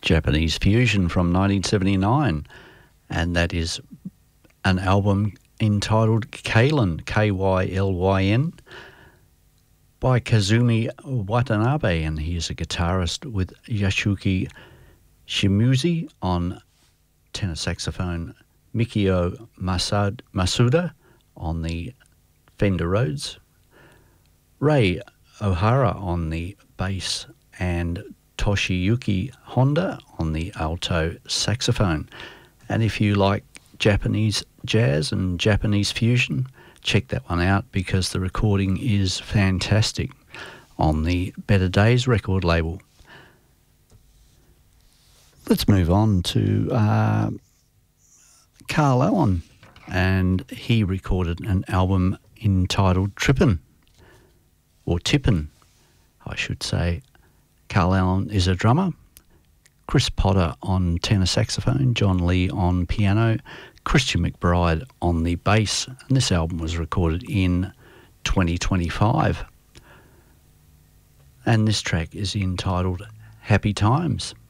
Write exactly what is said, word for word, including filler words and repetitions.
Japanese Fusion from nineteen seventy-nine, and that is an album entitled Kylin, K Y L Y N, by Kazumi Watanabe, and he is a guitarist, with Yasuki Shimizu on tenor saxophone, Mikio Masad, Masuda on the Fender Rhodes, Ray Ohara on the bass, and Toshiyuki Honda on the alto saxophone. And if you like Japanese jazz and Japanese fusion, check that one out, because the recording is fantastic on the Better Days record label. Let's move on to uh, Carl Allen, and he recorded an album entitled Trippin', or Tippin', I should say. Carl Allen is a drummer, Chris Potter on tenor saxophone, John Lee on piano, Christian McBride on the bass, and this album was recorded in twenty twenty-five. And this track is entitled Happy Times.